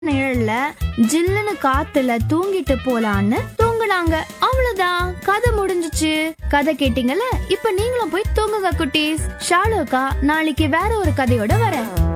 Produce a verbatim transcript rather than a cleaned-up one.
நிழல்ல ஜில்லுன்னு காத்துல தூங்கிட்டு போலான்னு தூங்குனாங்க. அவ்வளவுதான், கதை முடிஞ்சுச்சு. கதை கேட்டீங்கல்ல, இப்ப நீங்களும் போய் தூங்குங்க குட்டீஸ். ஷாலோக்கா நாளைக்கு வேற ஒரு கதையோட வரேன்.